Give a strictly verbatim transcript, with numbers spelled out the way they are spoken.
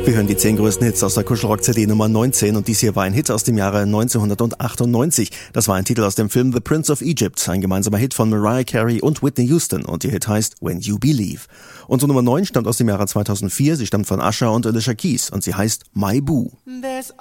Wir hören die zehn größten Hits aus der Kuschelrock-C D Nummer neunzehn und dies hier war ein Hit aus dem Jahre neunzehnhundertachtundneunzig. Das war ein Titel aus dem Film The Prince of Egypt, ein gemeinsamer Hit von Mariah Carey und Whitney Houston und ihr Hit heißt When You Believe. Unsere Nummer neun stammt aus dem Jahre zweitausendvier, sie stammt von Usher und Alicia Keys und sie heißt My Boo.